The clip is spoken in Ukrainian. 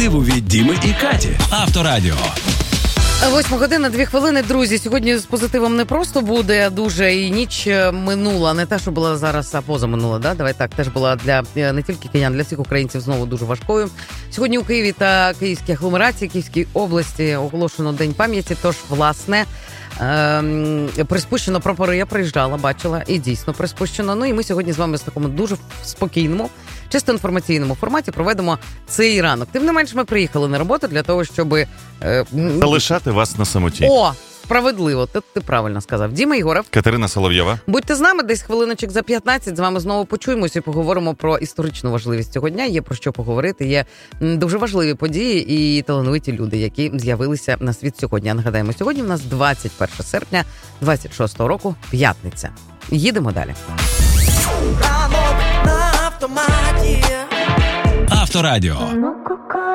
від Діми і Каті. Авторадіо. 8 година, 2 хвилини. Друзі, сьогодні з позитивом не просто буде дуже, і ніч минула, не те, що була зараз, а позаминула, да? Давай так, теж була для не тільки киян, для всіх українців знову дуже важкою. Сьогодні у Києві та Київській агломерації, Київській області оголошено День пам'яті, тож, власне, приспущено прапори, я приїжджала, бачила, і дійсно приспущено. Ну і ми сьогодні з вами в такому дуже спокійному, чисто інформаційному форматі проведемо цей ранок. Тим не менш, ми приїхали на роботу для того, щоб залишати вас на самоті. О, справедливо, ти правильно сказав. Діма Єгоров. Катерина Соловйова. Будьте з нами, десь хвилиночок за 15, з вами знову почуємося і поговоримо про історичну важливість цього дня. Є про що поговорити, є дуже важливі події і талановиті люди, які з'явилися на світ сьогодні. А нагадаємо, сьогодні в нас 21 серпня 26-го року, п'ятниця. Їдемо далі. Авторадіо.